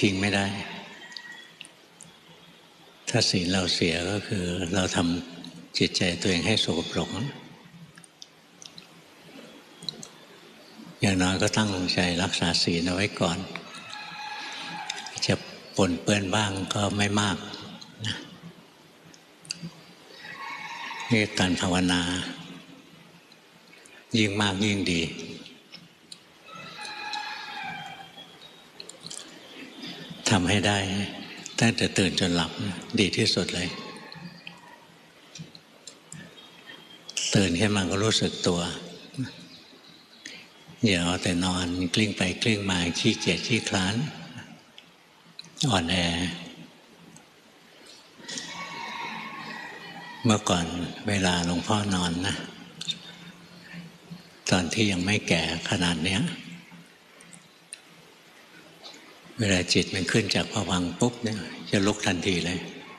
ทิ้งไม่ได้ถ้าศีลเราเสียก็คือเราทำจิตใจตัวเองให้สกปรกอย่างน้อยก็ตั้งใจรักษาศีลเอาไว้ก่อนจะปนเปื้อนบ้างก็ไม่มากนะนี่การภาวนายิ่งมากยิ่งดีทำให้ได้ตั้งแต่ตื่นจนหลับดีที่สุดเลยตื่นขึ้นมาก็รู้สึกตัวอย่าเอาแต่นอนกลิ้งไปกลิ้งมาขี้เกียจขี้คลานอ่อนแอเมื่อก่อนเวลาหลวงพ่อนอนนะตอนที่ยังไม่แก่ขนาดเนี้ยเวลาจิตมันขึ้นจากภวังค์ปุ๊บเนี่ยจะลุกทันทีเลย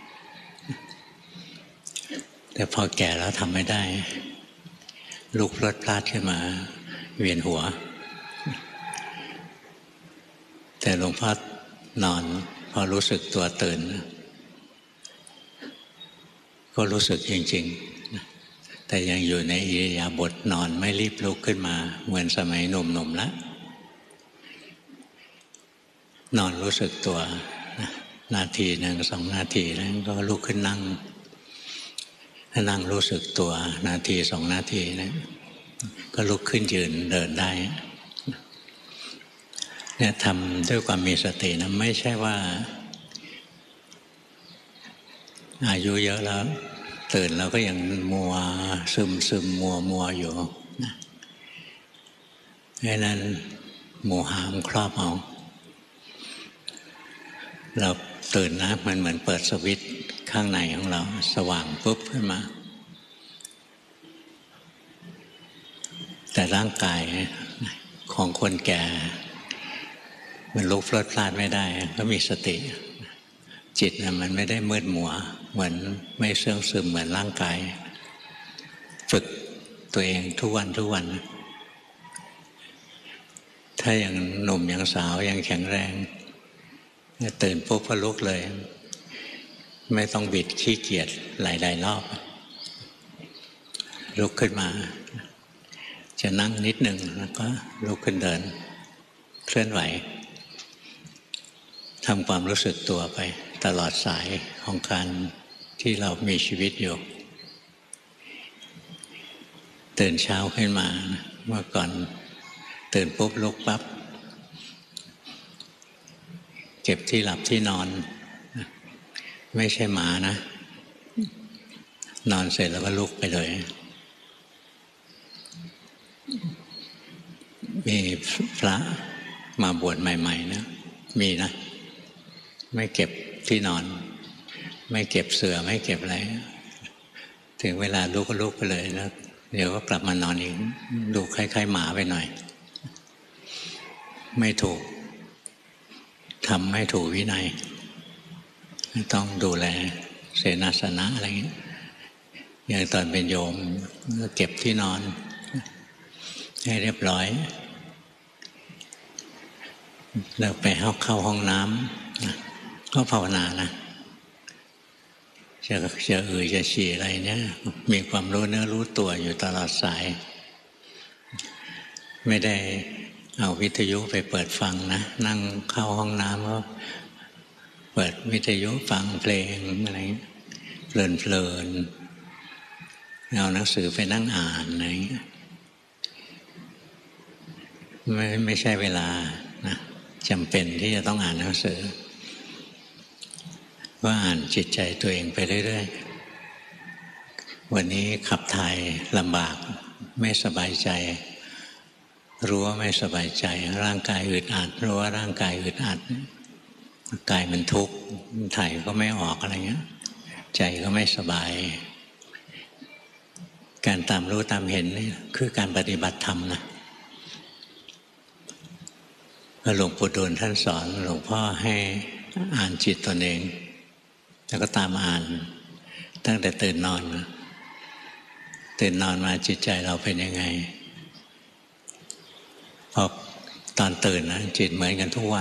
แต่พอแก่แล้วทำไม่ได้ลุกพลดพลาดขึ้นมาเวียนหัวแต่หลวงพ่อนอนพอรู้สึกตัวตื่นก็รู้สึกจริงๆแต่ยังอยู่ในอิริยาบถนอนไม่รีบลุกขึ้นมาเหมือนสมัยหนุ่มๆแล้วนอนรู้สึกตัวนาทีหนึ่ง2 นาทีแล้วก็ลุกขึ้นนั่งรู้สึกตัวนาที2 นาทีนะก็ลุกขึ้นยืนเดินได้เนี่ยทำด้วยความมีสตินะไม่ใช่ว่าอายุเยอะแล้วตื่นแล้วก็ยังมัวซึมมัวอยู่นะเพราะนั้นโมหะมันครอบเอาเราตื่นนะมันเหมือนเปิดสวิตช์ข้างในของเราสว่างปุ๊บขึ้นมาแต่ร่างกายของคนแก่มันลุกพลดพลาดไม่ได้ก็มีสติจิตนะมันไม่ได้มืดมัวเหมือนไม่เสื่องซึมเหมือนร่างกายฝึกตัวเองทุกวันถ้ายังหนุ่มยังสาวยังแข็งแรงตื่นปุ๊บก็ลุกเลยไม่ต้องบิดขี้เกียจหลายรอบลุกขึ้นมาจะนั่งนิดหนึ่งแล้วก็ลุกขึ้นเดินเคลื่อนไหวทำความรู้สึกตัวไปตลอดสายของการที่เรามีชีวิตอยู่ตื่นเช้าขึ้นมาเมื่อก่อนตื่นปุ๊บลุกปั๊บเก็บที่หลับที่นอนไม่ใช่หมานะนอนเสร็จแล้วก็ลุกไปเลยมีพระมาบวชใหม่ๆนะมีนะไม่เก็บที่นอนไม่เก็บเสื่อไม่เก็บอะไรถึงเวลาลุกก็ลุกไปเลยแล้วเดี๋ยวก็กลับมานอนอีกดูคล้ายๆหมาไปหน่อยไม่ถูกทำไม่ถูกวินัยต้องดูแลเสนาสนะอะไรอย่างนี้อย่างตอนเป็นโยมก็เก็บที่นอนให้เรียบร้อยแล้วไปเข้าห้องน้ำก็ภาวนานะจะจะฉี่อะไรเนี่ยมีความรู้เนื้อรู้ตัวอยู่ตลอดสายไม่ได้เอาวิทยุไปเปิดฟังนะนั่งเข้าห้องน้ำก็เปิดวิทยุฟังเพลงอะไรเพลินเอาหนังสือไปนั่งอ่านอะไรไม่ใช่เวลานะจำเป็นที่จะต้องอ่านหนังสือก็อ่านจิตใจตัวเองไปเรื่อยๆวันนี้ขับถ่ายลำบากไม่สบายใจรู้ว่าไม่สบายใจร่างกายอึดอัดรู้ว่าร่างกายอึดอัดกายมันทุกข์ถ่ายก็ไม่ออกอะไรเงี้ยใจก็ไม่สบายการตามรู้ตามเห็นนี่คือการปฏิบัติธรรมนะหลวงปู่ดูลท่านสอนหลวงพ่อให้อ่านจิตตนเองแล้วก็ตามอ่านตั้งแต่ตื่นนอนมาจิตใจเราเป็นยังไงพอตอนตื่นนะจิตเหมือนกันทุกวัน